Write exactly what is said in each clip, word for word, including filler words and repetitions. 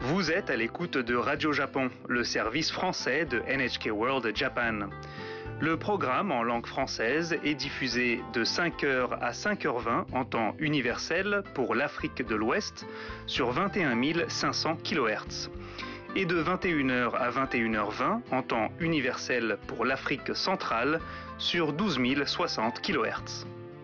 Vous êtes à l'écoute de Radio Japon, le service français de N H K World Japan. Le programme en langue française est diffusé de cinq heures à cinq heures vingt en temps universel pour l'Afrique de l'Ouest sur vingt et un mille cinq cents kilohertz et de vingt et une heures à vingt et une heures vingt en temps universel pour l'Afrique centrale sur douze mille soixante kilohertz.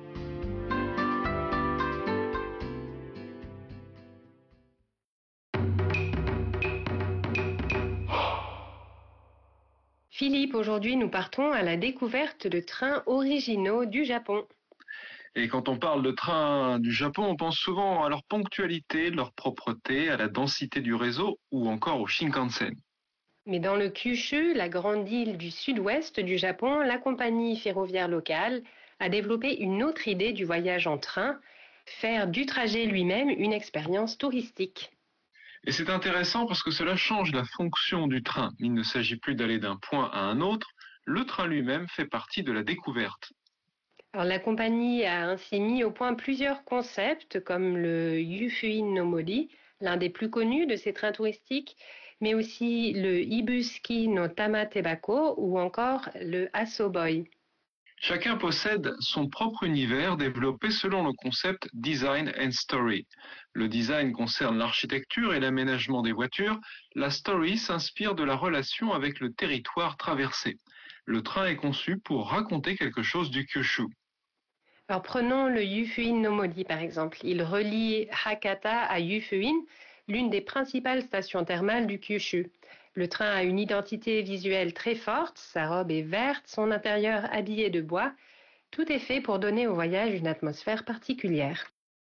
Philippe, aujourd'hui nous partons à la découverte de trains originaux du Japon. Et quand on parle de trains du Japon, on pense souvent à leur ponctualité, leur propreté, à la densité du réseau ou encore au Shinkansen. Mais dans le Kyushu, la grande île du sud-ouest du Japon, la compagnie ferroviaire locale a développé une autre idée du voyage en train, faire du trajet lui-même une expérience touristique. Et c'est intéressant parce que cela change la fonction du train. Il ne s'agit plus d'aller d'un point à un autre, le train lui-même fait partie de la découverte. Alors, la compagnie a ainsi mis au point plusieurs concepts comme le Yufuin no Mori, l'un des plus connus de ces trains touristiques, mais aussi le Ibusuki no Tamatebako ou encore le Asoboi. Chacun possède son propre univers développé selon le concept Design and Story. Le design concerne l'architecture et l'aménagement des voitures. La story s'inspire de la relation avec le territoire traversé. Le train est conçu pour raconter quelque chose du Kyushu. Alors prenons le Yufuin no Mori par exemple. Il relie Hakata à Yufuin, l'une des principales stations thermales du Kyushu. Le train a une identité visuelle très forte, sa robe est verte, son intérieur habillé de bois. Tout est fait pour donner au voyage une atmosphère particulière.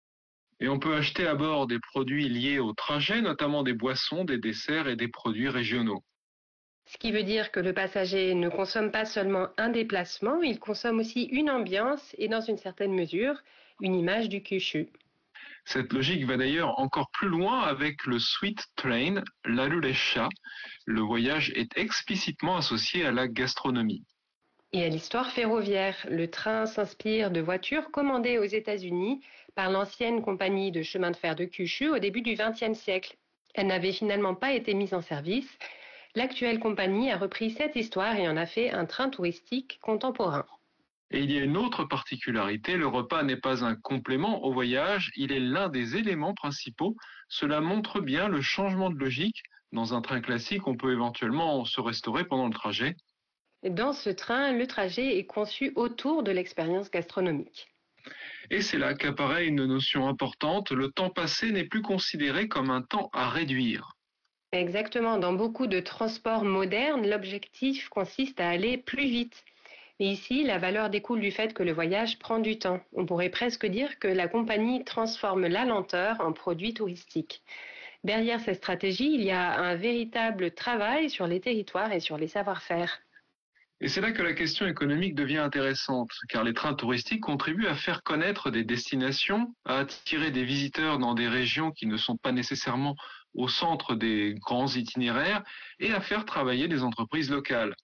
Et on peut acheter à bord des produits liés au trajet, notamment des boissons, des desserts et des produits régionaux. Ce qui veut dire que le passager ne consomme pas seulement un déplacement, il consomme aussi une ambiance et dans une certaine mesure, une image du Kyushu. Cette logique va d'ailleurs encore plus loin avec le Sweet Train, l'Arulesha. Le voyage est explicitement associé à la gastronomie. Et à l'histoire ferroviaire, le train s'inspire de voitures commandées aux États-Unis par l'ancienne compagnie de chemin de fer de Kyushu au début du vingtième siècle. Elle n'avait finalement pas été mise en service. L'actuelle compagnie a repris cette histoire et en a fait un train touristique contemporain. Et il y a une autre particularité, le repas n'est pas un complément au voyage, il est l'un des éléments principaux. Cela montre bien le changement de logique. Dans un train classique, on peut éventuellement se restaurer pendant le trajet. Dans ce train, le trajet est conçu autour de l'expérience gastronomique. Et c'est là qu'apparaît une notion importante, le temps passé n'est plus considéré comme un temps à réduire. Exactement, dans beaucoup de transports modernes, l'objectif consiste à aller plus vite. Mais ici, la valeur découle du fait que le voyage prend du temps. On pourrait presque dire que la compagnie transforme la lenteur en produit touristique. Derrière cette stratégie, il y a un véritable travail sur les territoires et sur les savoir-faire. Et c'est là que la question économique devient intéressante, car les trains touristiques contribuent à faire connaître des destinations, à attirer des visiteurs dans des régions qui ne sont pas nécessairement au centre des grands itinéraires, et à faire travailler des entreprises locales.